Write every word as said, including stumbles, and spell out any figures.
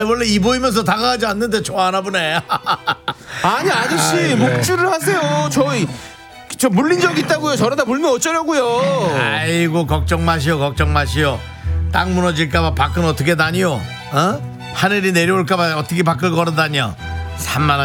원래 이 보이면서 다가가지 않는데 좋아하나 보네. 아니 아저씨 아이고. 목줄을 하세요. 저희 저 물린 적 있다고요. 저러다 물면 어쩌려고요. 아이고 걱정 마시오 걱정 마시오. 땅 무너질까봐 밖은 어떻게 다니오? 어? 하늘이 내려올까봐 어떻게 밖을 걸어 다녀? 삼만 원